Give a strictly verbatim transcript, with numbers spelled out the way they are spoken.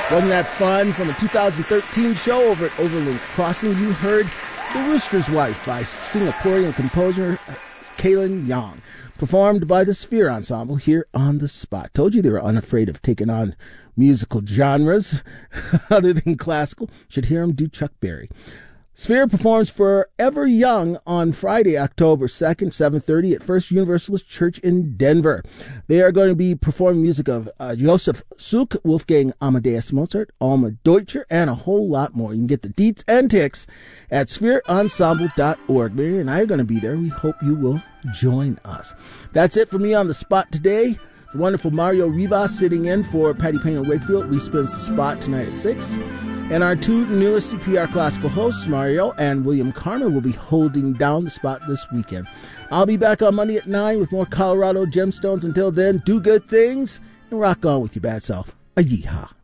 Wasn't that fun? From a two thousand thirteen show over at Overland Crossing, you heard The Rooster's Wife by Singaporean composer Kaylin Yang, performed by the Sphere Ensemble here on the Spot. Told you they were unafraid of taking on musical genres other than classical. Should hear them do Chuck Berry. Sphere performs Forever Young on Friday, October second, seven thirty at First Universalist Church in Denver. They are going to be performing music of uh, Joseph Suk, Wolfgang Amadeus Mozart, Alma Deutscher, and a whole lot more. You can get the deets and ticks at sphere ensemble dot org. Mary and I are going to be there. We hope you will join us. That's it for me on the Spot today. The wonderful Mario Rivas sitting in for Patty Payne Wakefield. We spins the Spot tonight at six. And our two newest C P R classical hosts, Mario and William Karner, will be holding down the Spot this weekend. I'll be back on Monday at nine with more Colorado Gemstones. Until then, do good things and rock on with your bad self. A yeehaw.